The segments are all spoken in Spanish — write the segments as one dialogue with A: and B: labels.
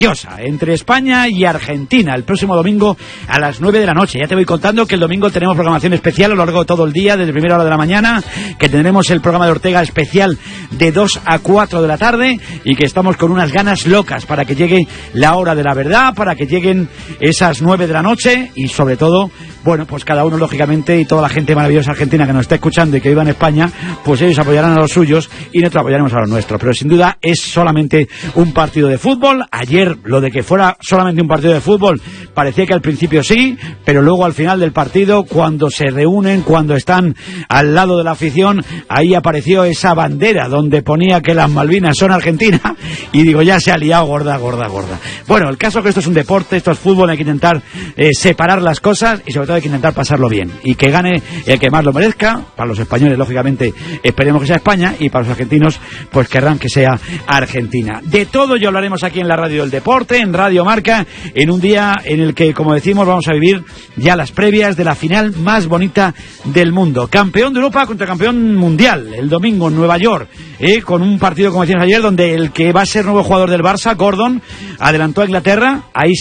A: entre España y Argentina el próximo domingo a las 9 de la noche. Ya te voy contando que el domingo tenemos programación especial a lo largo de todo el día, desde primera hora de la mañana, que tendremos el programa de Ortega especial de 2 a 4 de la tarde y que estamos con unas ganas locas para que llegue la hora de la verdad, para que lleguen esas 9 de la noche y sobre todo, bueno, pues cada uno lógicamente y toda la gente maravillosa argentina que nos está escuchando y que viva en España, pues ellos apoyarán a los suyos y nosotros apoyaremos a los nuestros. Pero sin duda es solamente un partido de fútbol. Ayer lo de que fuera solamente un partido de fútbol parecía que al principio sí, pero luego al final del partido, cuando se reúnen, cuando están al lado de la afición, ahí apareció esa bandera donde ponía que las Malvinas son Argentina y digo, ya se ha liado gorda. Bueno, el caso es que esto es un deporte, esto es fútbol, hay que intentar separar las cosas y sobre todo hay que intentar pasarlo bien y que gane el que más lo merezca. Para los españoles, lógicamente, esperemos que sea España y para los argentinos, pues querrán que sea Argentina. De todo ya hablaremos aquí en la Radio del Deporte, en Radio Marca, en un día en el que, como decimos, vamos a vivir ya las previas de la final más bonita del mundo. Campeón de Europa contra campeón mundial, el domingo en Nueva York, con un partido, como decíamos ayer, donde el que va a ser nuevo jugador del Barça, Gordon, adelantó a Inglaterra. Ahí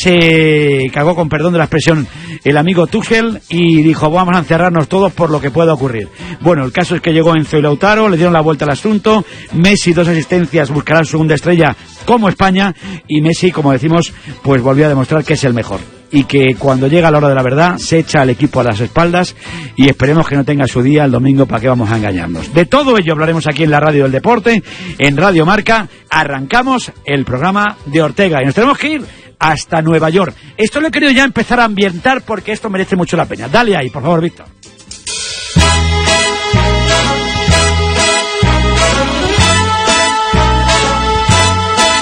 A: se cagó, con perdón de la expresión, el amigo Tuchel y dijo, vamos a encerrarnos todos por lo que pueda ocurrir. Bueno, el caso es que llegó Enzo y Lautaro, le dieron la vuelta al asunto. Messi, 2 asistencias, buscará su segunda estrella como España, y Messi, como decimos, pues volvió a demostrar que es el mejor y que cuando llega la hora de la verdad se echa al equipo a las espaldas y esperemos que no tenga su día el domingo, para que vamos a engañarnos. De todo ello hablaremos aquí en la Radio del Deporte, en Radio Marca. Arrancamos el programa de Ortega y nos tenemos que ir hasta Nueva York. Esto lo he querido ya empezar a ambientar porque esto merece mucho la pena. Dale ahí, por favor, Víctor.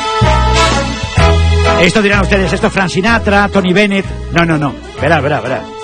A: Esto dirán ustedes, esto es Frank Sinatra, Tony Bennett. No. Verá.